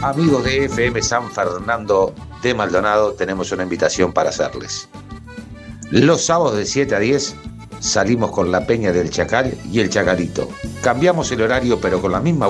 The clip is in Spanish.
Amigos de FM San Fernando de Maldonado, tenemos una invitación para hacerles. Los sábados de 7 a 10 salimos con la Peña del Chacal y el Chacalito. Cambiamos el horario, pero con la misma